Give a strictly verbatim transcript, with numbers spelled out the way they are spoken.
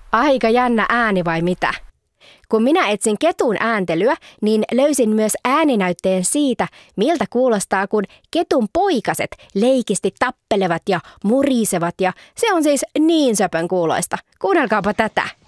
Aika jännä ääni vai mitä? Kun minä etsin ketun ääntelyä, niin löysin myös ääninäytteen siitä, miltä kuulostaa, kun ketun poikaset leikisti tappelevat ja murisevat, ja se on siis niin söpön kuuloista. Kuunnelkaapa tätä.